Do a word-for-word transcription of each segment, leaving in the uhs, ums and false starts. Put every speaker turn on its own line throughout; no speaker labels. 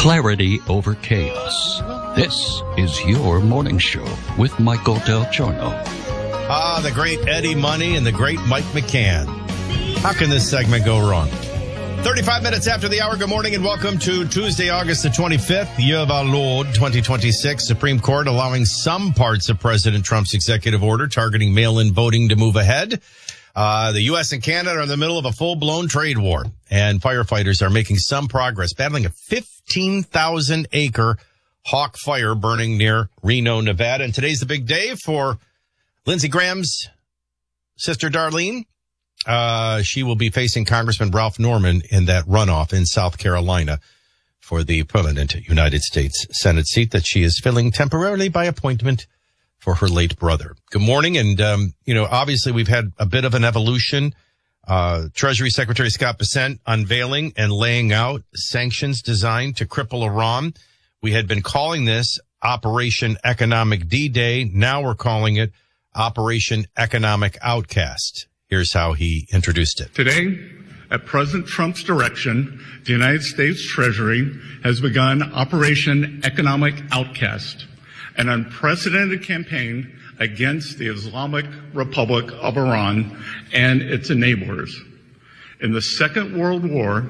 Clarity over chaos. This is your morning show with Michael Del Giorno.
Ah, the great Eddie Money and the great Mike McCann. How can this segment go wrong? thirty-five minutes after the hour, good morning and welcome to Tuesday, August the twenty-fifth, year of our Lord, twenty twenty-six. Supreme Court allowing some parts of President Trump's executive order targeting mail-in voting to move ahead. Uh, the U S and Canada are in the middle of a full-blown trade war, and firefighters are making some progress, battling a fifteen thousand acre hawk fire burning near Reno, Nevada. And today's the big day for Lindsey Graham's sister, Darlene. Uh, she will be facing Congressman Ralph Norman in that runoff in South Carolina for the permanent United States Senate seat that she is filling temporarily by appointment for her late brother. Good morning. And, um, you know, obviously we've had a bit of an evolution. Uh, Treasury Secretary Scott Bessent unveiling and laying out sanctions designed to cripple Iran. We had been calling this Operation Economic D-Day. Now we're calling it Operation Economic Outcast. Here's how he introduced it.
Today, at President Trump's direction, the United States Treasury has begun Operation Economic Outcast, an unprecedented campaign against the Islamic Republic of Iran and its enablers. In the Second World War,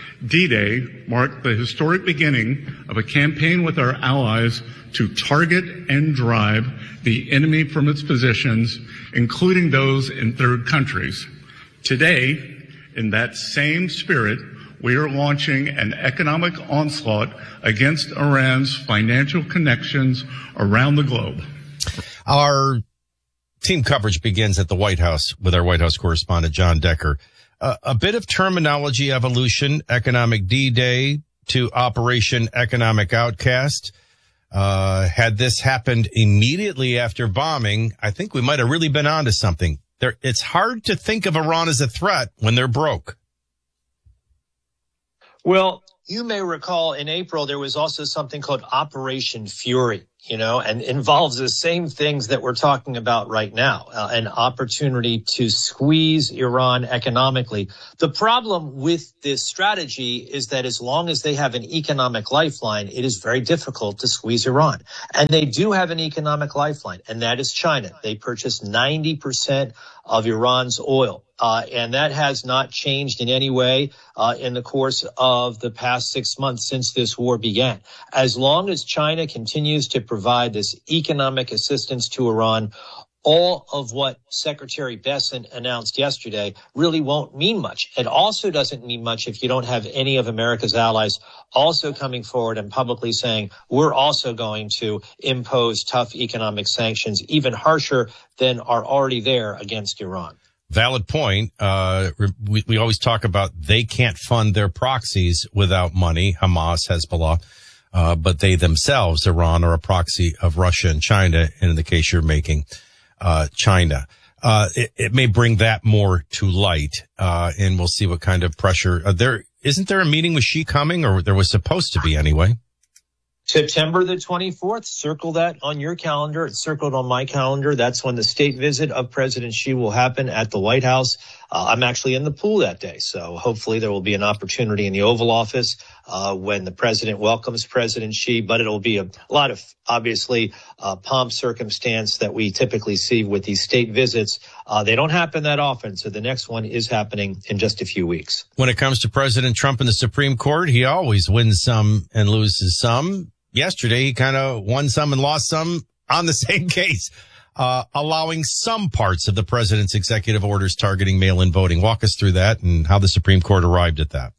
D-Day marked the historic beginning of a campaign with our allies to target and drive the enemy from its positions, including those in third countries. Today, in that same spirit, we are launching an economic onslaught against Iran's financial connections around the globe.
Our team coverage begins at the White House with our White House correspondent, John Decker. Uh, a bit of terminology evolution, Economic D-Day to Operation Economic Outcast. Uh, had this happened immediately after bombing, I think we might have really been onto something. There, it's hard to think of Iran as a threat when they're broke.
Well, you may recall in April, there was also something called Operation Fury, you know, and involves the same things that we're talking about right now, uh, an opportunity to squeeze Iran economically. The problem with this strategy is that as long as they have an economic lifeline, it is very difficult to squeeze Iran. And they do have an economic lifeline, and that is China. They purchase ninety percent of Iran's oil. Uh, and that has not changed in any way uh, in the course of the past six months since this war began. As long as China continues to provide this economic assistance to Iran, all of what Secretary Bessent announced yesterday really won't mean much. It also doesn't mean much if you don't have any of America's allies also coming forward and publicly saying, we're also going to impose tough economic sanctions, even harsher than are already there against Iran.
Valid point. Uh, we, we always talk about they can't fund their proxies without money, Hamas, Hezbollah, uh, but they themselves, Iran, are a proxy of Russia and China. And in the case you're making, uh, China, uh, it, it may bring that more to light. Uh, and we'll see what kind of pressure uh, there. Isn't there a meeting with Xi coming, or there was supposed to be anyway?
September the twenty-fourth, circle that on your calendar. It's circled on my calendar. That's when the state visit of President Xi will happen at the White House. Uh, I'm actually in the pool that day, so hopefully there will be an opportunity in the Oval Office uh, when the president welcomes President Xi, but it'll be a lot of, obviously, uh, pomp circumstance that we typically see with these state visits. Uh, they don't happen that often, so the next one is happening in just a few weeks.
When it comes to President Trump and the Supreme Court, he always wins some and loses some. Yesterday, he kind of won some and lost some on the same case, uh, allowing some parts of the president's executive orders targeting mail-in voting. Walk us through that and how the Supreme Court arrived at that.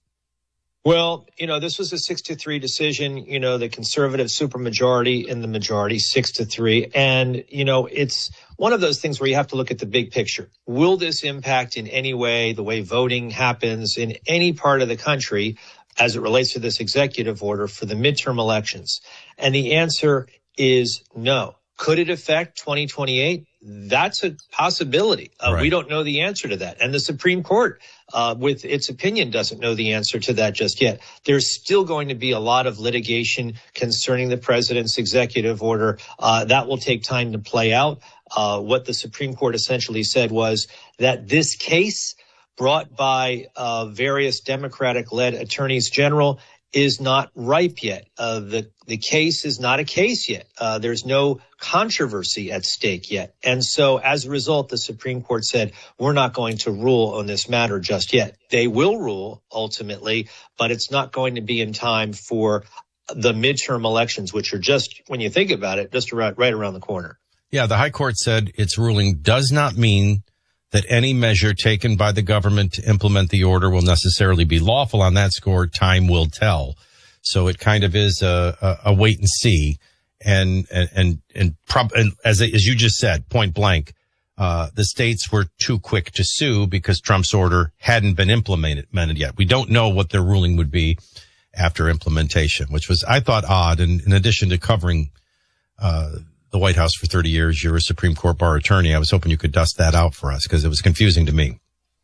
Well, you know, this was a six to three decision, you know, the conservative supermajority in the majority, six to three. And, you know, it's one of those things where you have to look at the big picture. Will this impact in any way the way voting happens in any part of the country as it relates to this executive order for the midterm elections? And the answer is no. Could it affect twenty twenty-eight? That's a possibility. Uh, right. We don't know the answer to that. And the Supreme Court, uh, with its opinion, doesn't know the answer to that just yet. There's still going to be a lot of litigation concerning the president's executive order. Uh, that will take time to play out. Uh, what the Supreme Court essentially said was that this case brought by uh, various Democratic-led attorneys general is not ripe yet. Uh, the, the case is not a case yet. Uh, there's no controversy at stake yet. And so as a result, the Supreme Court said, we're not going to rule on this matter just yet. They will rule ultimately, but it's not going to be in time for the midterm elections, which are just, when you think about it, just right, right around the corner.
Yeah, the High Court said its ruling does not mean that any measure taken by the government to implement the order will necessarily be lawful. On that score, time will tell. So it kind of is a, a, a wait and see. And, and, and, and, prob- and as, as you just said, point blank, uh, the states were too quick to sue because Trump's order hadn't been implemented yet. We don't know what their ruling would be after implementation, which was, I thought, odd. And in addition to covering, uh, the White House for thirty years, you're a Supreme Court bar attorney. I was hoping you could dust that out for us because it was confusing to me.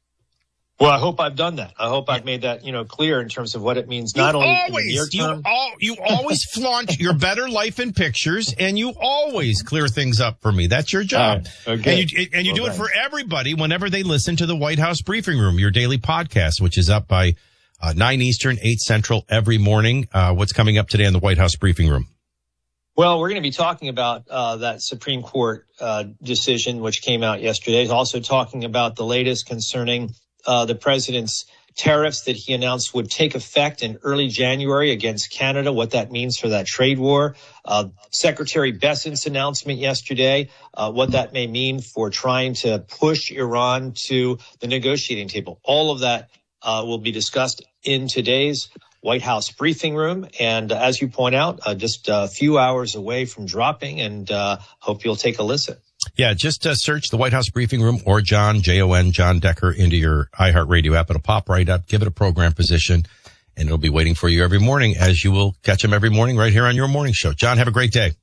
Well, I hope I've done that. I hope I've made that, you know, clear in terms of what it means, not
you
only
always,
in the near term.
You, all, you always flaunt your better life in pictures, and you always clear things up for me. That's your job.
Right. Okay.
And you, and you
well,
do
thanks.
it for everybody whenever they listen to the White House Briefing Room, your daily podcast, which is up by uh, nine Eastern, eight Central every morning. Uh, what's coming up today in the White House Briefing Room?
Well, we're going to be talking about uh, that Supreme Court uh, decision, which came out yesterday. Also talking about the latest concerning uh, the president's tariffs that he announced would take effect in early January against Canada, what that means for that trade war. Uh, Secretary Bessent's announcement yesterday, uh, what that may mean for trying to push Iran to the negotiating table. All of that uh, will be discussed in today's White House briefing room. And uh, as you point out, uh, just a few hours away from dropping, and uh, hope you'll take a listen.
Yeah, just uh, search the White House Briefing Room or John, J O N, John Decker into your iHeartRadio app. It'll pop right up. Give it a program position, and it'll be waiting for you every morning, as you will catch them every morning right here on your morning show. John, have a great day.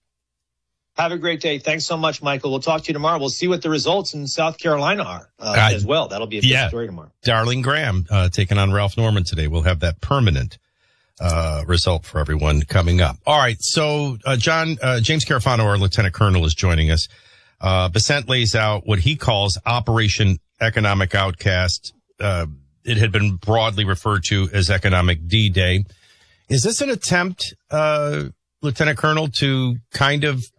Have a great day. Thanks so much, Michael. We'll talk to you tomorrow. We'll see what the results in South Carolina are uh, uh, as well. That'll be a big
yeah,
story tomorrow.
Darling Graham uh, taking on Ralph Norman today. We'll have that permanent uh result for everyone coming up. All right. So, uh, John, uh, James Carafano, our Lieutenant Colonel, is joining us. Uh, Bessent lays out what he calls Operation Economic Outcast. Uh, it had been broadly referred to as Economic D-Day. Is this an attempt, uh, Lieutenant Colonel, to kind of